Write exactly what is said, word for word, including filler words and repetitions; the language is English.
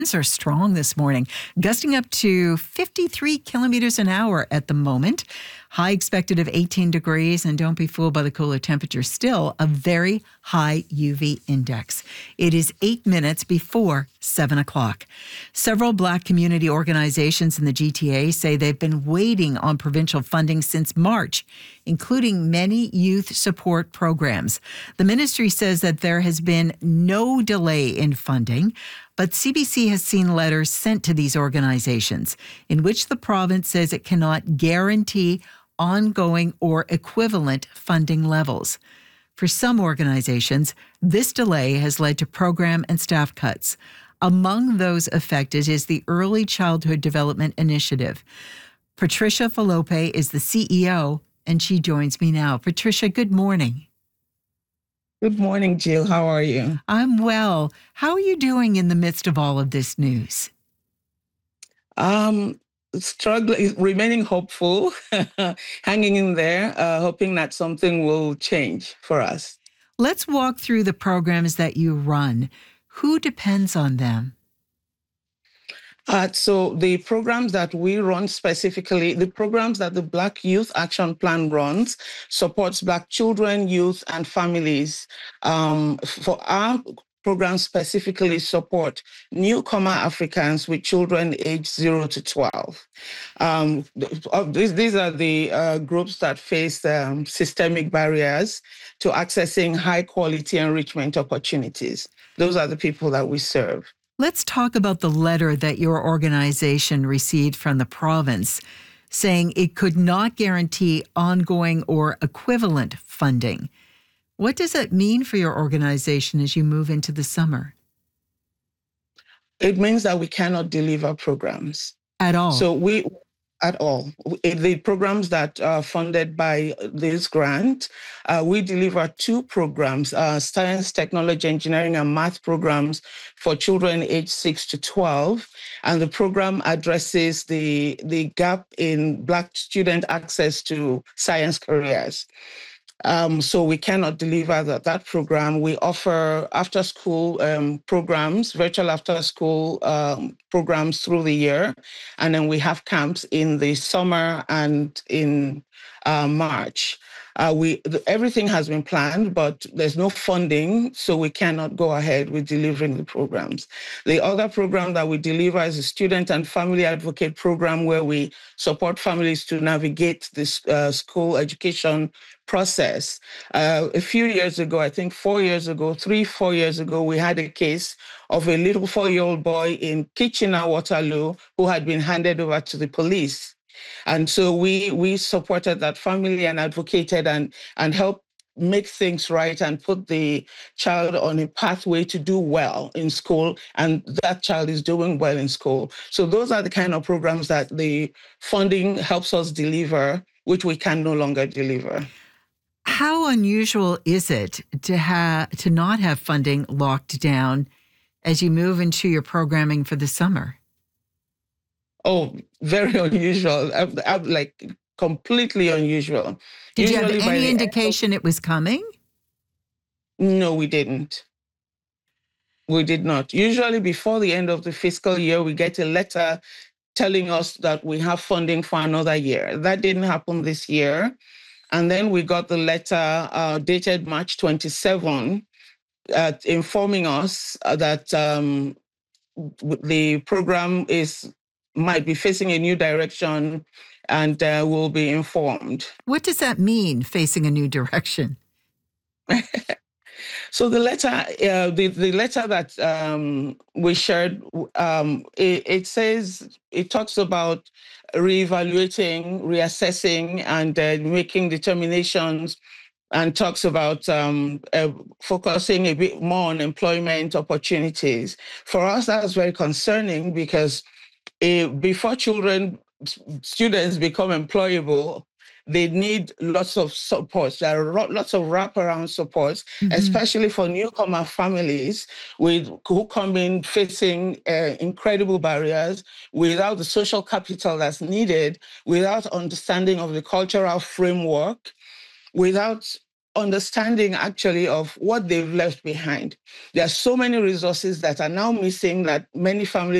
Winds are strong this morning, gusting up to fifty-three kilometers an hour at the moment. High expected of eighteen degrees, and don't be fooled by the cooler temperature. Still a very high U V index. It is eight minutes before seven o'clock. Several Black community organizations in the G T A say they've been waiting on provincial funding since March, including many youth support programs. The ministry says that there has been no delay in funding, but C B C has seen letters sent to these organizations in which the province says it cannot guarantee ongoing or equivalent funding levels. For some organizations, this delay has led to program and staff cuts. Among those affected is the Early Childhood Development Initiative. Patricia Falope is the C E O, and she joins me now. Patricia, good morning. Good morning, Jill. How are you? I'm well. How are you doing in the midst of all of this news? Um, struggling, remaining hopeful, hanging in there, uh, hoping that something will change for us. Let's walk through the programs that you run. Who depends on them? Uh, so the programs that we run specifically, the programs that the Black Youth Action Plan runs, supports Black children, youth, and families. Um, for our programs specifically support newcomer Africans with children aged zero to twelve. Um, these, these are the uh, groups that face um, systemic barriers to accessing high quality enrichment opportunities. Those are the people that we serve. Let's talk about the letter that your organization received from the province saying it could not guarantee ongoing or equivalent funding. What does that mean for your organization as you move into the summer? It means that we cannot deliver programs. At all? So we, at all. The programs that are funded by this grant, uh, we deliver two programs, uh, science, technology, engineering, and math programs for children aged six to twelve. And the program addresses the, the gap in Black student access to science careers. Um, so we cannot deliver that, that program. We offer after-school um, programs, virtual after-school um, programs through the year. And then we have camps in the summer and in uh, March. Uh, we everything has been planned, but there's no funding, so we cannot go ahead with delivering the programs. The other program that we deliver is a student and family advocate program where we support families to navigate this uh, school education process. Uh, a few years ago, I think four years ago, three, four years ago, we had a case of a little four-year-old boy in Kitchener-Waterloo who had been handed over to the police. And so we we supported that family and advocated and, and helped make things right and put the child on a pathway to do well in school, and that child is doing well in school. So those are the kind of programs that the funding helps us deliver, which we can no longer deliver. How unusual is it to have to not have funding locked down as you move into your programming for the summer? Oh, very unusual. I'm, I'm like completely unusual. Did Usually you have any indication of- it was coming? No, we didn't. We did not. Usually before the end of the fiscal year, we get a letter telling us that we have funding for another year. That didn't happen this year. And then we got the letter uh, dated March twenty-seventh uh, informing us that um, the program is might be facing a new direction and uh, will be informed. What does that mean, facing a new direction? So the letter, uh, the, the letter that um, we shared, um, it, it says, it talks about reevaluating, reassessing, and uh, making determinations, and talks about um, uh, focusing a bit more on employment opportunities. For us, that's very concerning because uh, before children, students become employable, they need lots of supports. There are lots of wraparound supports, mm-hmm. especially for newcomer families with who come in facing uh, incredible barriers without the social capital that's needed, without understanding of the cultural framework, without understanding actually of what they've left behind. There are so many resources that are now missing that many families